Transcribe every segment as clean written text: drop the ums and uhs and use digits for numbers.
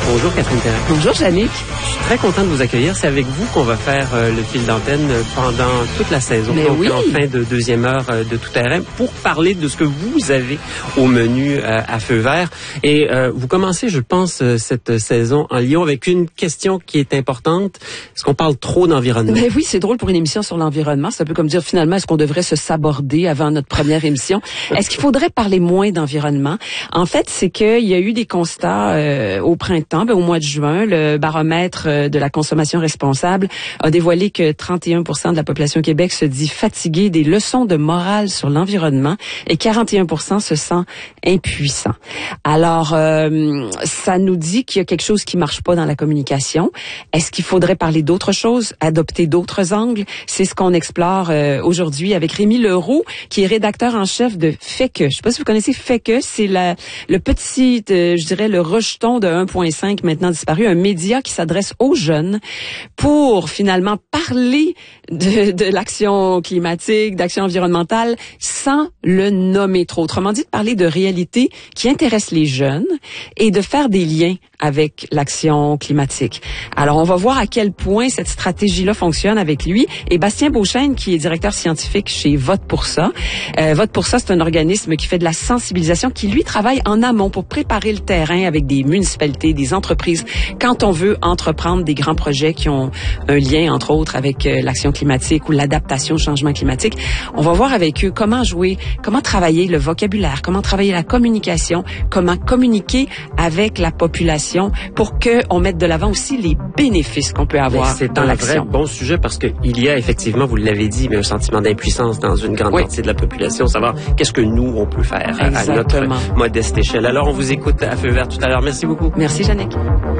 Bonjour Catherine Perret. Bonjour Jannick. Je suis très content de vous accueillir. C'est avec vous qu'on va faire le fil d'antenne pendant toute la saison. Mais donc oui. en fin de deuxième heure de Tout terrain pour parler de ce que vous avez au menu à feu vert. Et vous commencez, je pense, cette saison en Lyon avec une question qui est importante. Est-ce qu'on parle trop d'environnement? Ben oui, c'est drôle pour une émission sur l'environnement. C'est un peu comme dire finalement, est-ce qu'on devrait se saborder avant notre première émission? Est-ce qu'il faudrait parler moins d'environnement? En fait, c'est qu'il y a eu des constats au printemps, au mois de juin. Le baromètre de la consommation responsable a dévoilé que 31% de la population Québec se dit fatiguée des leçons de morale sur l'environnement et 41% se sent impuissant. Alors, ça nous dit qu'il y a quelque chose qui marche pas dans la communication. Est-ce qu'il faudrait parler d'autres choses, adopter d'autres angles? C'est ce qu'on explore aujourd'hui avec Rémi Leroux, qui est rédacteur en chef de Fait-que. Je sais pas si vous connaissez Fait-que, c'est le petit, je dirais, le rejeton de 1.5 maintenant disparu, un média qui s'adresse aux jeunes pour finalement parler de l'action climatique, d'action environnementale sans le nommer trop. Autrement dit, de parler de réalités qui intéressent les jeunes et de faire des liens avec l'action climatique. Alors, on va voir à quel point cette stratégie-là fonctionne avec lui. Et Bastien Beauchesne, qui est directeur scientifique chez Vote pour ça. Vote pour ça, c'est un organisme qui fait de la sensibilisation, qui, lui, travaille en amont pour préparer le terrain avec des municipalités, des entreprises, quand on veut entreprendre des grands projets qui ont un lien, entre autres, avec l'action climatique ou l'adaptation au changement climatique. On va voir avec eux comment jouer, comment travailler le vocabulaire, comment travailler la communication, comment communiquer avec la population pour qu'on mette de l'avant aussi les bénéfices qu'on peut avoir dans l'action. C'est un vrai bon sujet parce qu'il y a effectivement, vous l'avez dit, mais un sentiment d'impuissance dans une grande partie de la population, savoir qu'est-ce que nous, on peut faire à notre modeste échelle. Alors, on vous écoute à feu vert tout à l'heure. Merci beaucoup. Merci, Jannick.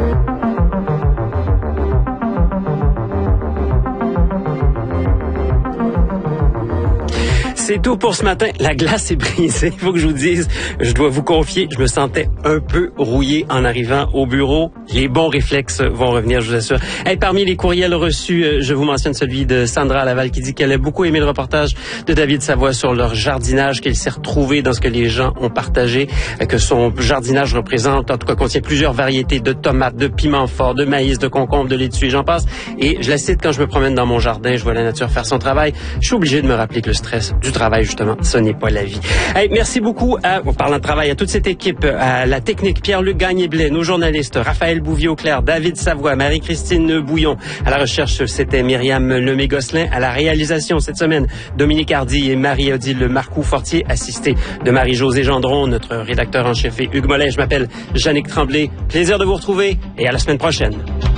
C'est tout pour ce matin. La glace est brisée. Il faut que je vous dise, je dois vous confier, je me sentais un peu rouillé en arrivant au bureau. Les bons réflexes vont revenir, je vous assure. Hey, parmi les courriels reçus, je vous mentionne celui de Sandra à Laval qui dit qu'elle a beaucoup aimé le reportage de David Savoie sur leur jardinage, qu'elle s'est retrouvée dans ce que les gens ont partagé, que son jardinage représente, en tout cas contient plusieurs variétés de tomates, de piments forts, de maïs, de concombres, de laitue et j'en passe. Et je la cite, quand je me promène dans mon jardin, je vois la nature faire son travail. Je suis obligé de me rappeler que le stress du travail, justement, ce n'est pas la vie. Hey, merci beaucoup, parlant de travail, à toute cette équipe, à la technique, Pierre-Luc Gagné-Blais, nos journalistes, Raphaël Bouvier-Auclair, David Savoie, Marie-Christine Bouillon. À la recherche, c'était Myriam Lemay-Gosselin. À la réalisation, cette semaine, Dominique Hardy et Marie-Odile Marcoux-Fortier, assistés de Marie-Josée Gendron, notre rédacteur en chef, et Hugues Mollet. Je m'appelle Jannick Tremblay. Plaisir de vous retrouver et à la semaine prochaine.